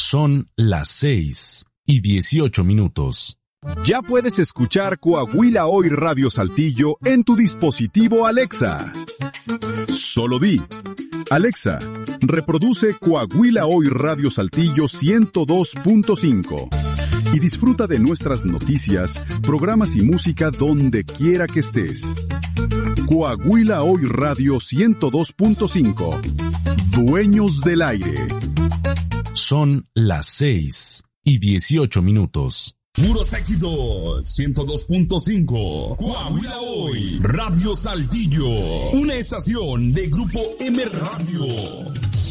Son las 6:18. Ya puedes escuchar Coahuila Hoy Radio Saltillo en tu dispositivo Alexa. Solo di: Alexa, reproduce Coahuila Hoy Radio Saltillo 102.5 y disfruta de nuestras noticias, programas y música donde quiera que estés. Coahuila Hoy Radio 102.5. Dueños del aire. Son las 6:18. Puros éxitos, 102.5. Coahuila Hoy, Radio Saltillo. Una estación de Grupo M Radio.